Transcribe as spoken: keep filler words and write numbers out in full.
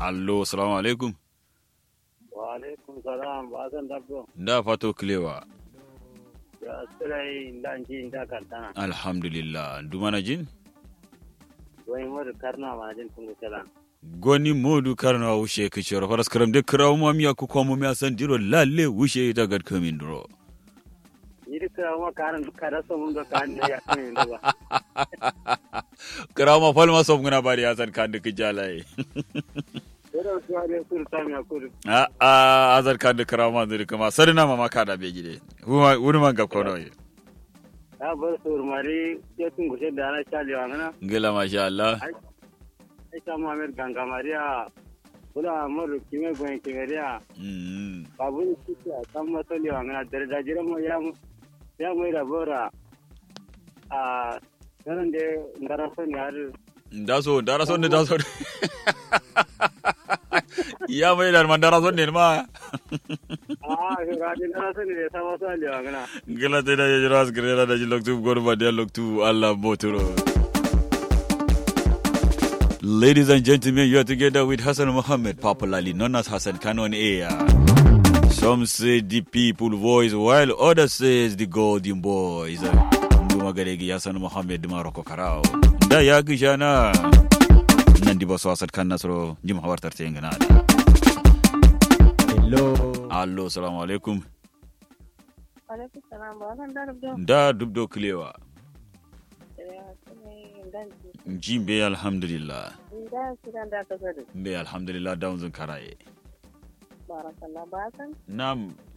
Allo, salamu alaikum. Wa alaikum salam, ba zan dabbo. Da fato kilewa. Ya tsirai ndanji nda kantana. Alhamdulillah. Dumana jin? Wai modu karna ma jin tungu kelan. Goni modu karna wushe kishoro faras karam de krawo mo miya ku ko mo miya san diro lalle wushe ita gad kamin dro. Yiri krawo ma karan kada so mun do kan ne ya kamin do ba. Krawo ma falma so ngana bari ya san kan de kijalai. Dero suare sur tamya kur. A a azar kan de krawo ma zuri kuma sarina mama kada be gide. Wuma wuri man ga kono yi. Ya bar sur mari ya tungu she da na chali wangana. Ngela masha Allah. Ai ta Muhammad Ganga Maria. Kula modu kime gwen kimeria. Mm. Babun kiti tam masoli wangana dere da jira mo ya ya mo ira bora. Ah nan de ngara so ni har Daso, daraso ne daso. Ya mai dar man daraso ne ma. Ah, rajin ngara so ni de sama so ali wangana. Ngela te da jiras grela da jiloktu gorba de loktu Allah boturo. Ladies and gentlemen, you are together with Hassan Mohammed, popularly known as Hassan Khan on air. Some say the people voice, while others says the golden boys. Nduma garegi Hassan Mohammed Maroko Karao. Da ya gishana. Nandi boso Hassan Khan Nasro, Jim Hawar Tartenga. Hello. Allo, salamu alaikum. Alaikum salam, ba zan darabdo. Da dubdo kilewa. Jimbe alhamdulillah. Da sidan da ka sadu. Be alhamdulillah down zun karaye. Barakallah ba san. Nam